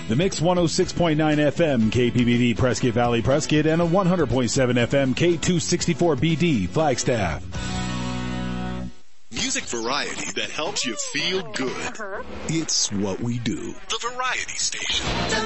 The Mix 106.9 FM, KPBD, Prescott Valley, Prescott, and a 100.7 FM, K264BD, Flagstaff. Music variety that helps you feel good. It's what we do. The Variety Station.